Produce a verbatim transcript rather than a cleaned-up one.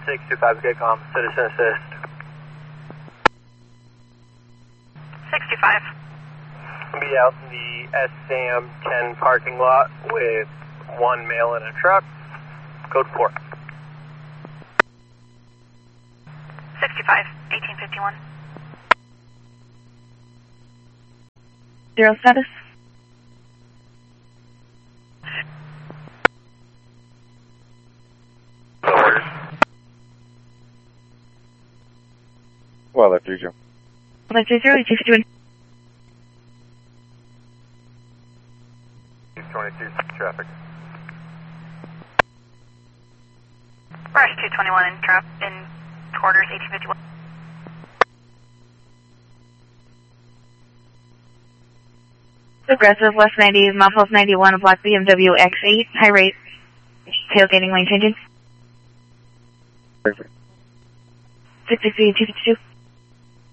six two five, get com, citizen assist. sixty-five. I'll be out in the S SAM ten parking lot with one male in a truck. Code four. sixty-five, eighteen fifty-one. Zero status. Well, left three zero. Left three zero, eighteen fifty-one. twenty-two, traffic. Rush two twenty-one in, trap, in quarters, eighteen fifty-one. Aggressive, west ninety, Mouthful ninety-one, a black B M W X eight, high rate, tailgating lane changing. Perfect. six sixty, two fifty-two.